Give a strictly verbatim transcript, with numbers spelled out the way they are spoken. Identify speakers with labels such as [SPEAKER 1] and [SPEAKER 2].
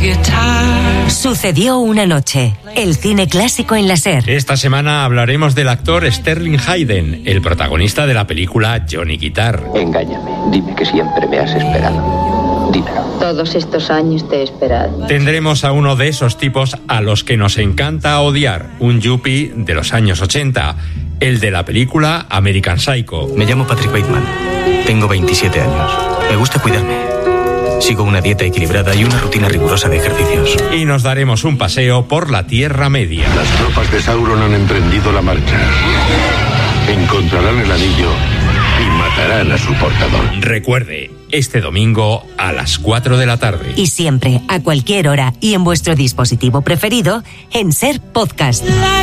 [SPEAKER 1] Sucedió una noche. El cine clásico en la SER.
[SPEAKER 2] Esta semana hablaremos del actor Sterling Hayden, el protagonista de la película Johnny Guitar.
[SPEAKER 3] Engáñame, dime que siempre me has esperado. Dímelo.
[SPEAKER 4] Todos estos años te he esperado.
[SPEAKER 2] Tendremos a uno de esos tipos a los que nos encanta odiar, un yuppie de los años ochenta, el de la película American Psycho.
[SPEAKER 5] Me llamo Patrick Bateman, tengo veintisiete años, me gusta cuidarme. Sigo una dieta equilibrada y una rutina rigurosa de ejercicios.
[SPEAKER 2] Y nos daremos un paseo por la Tierra Media.
[SPEAKER 6] Las tropas de Sauron han emprendido la marcha. Encontrarán el anillo y matarán a su portador.
[SPEAKER 2] Recuerde, este domingo a las cuatro de la tarde.
[SPEAKER 1] Y siempre, a cualquier hora y en vuestro dispositivo preferido, en SER Podcast.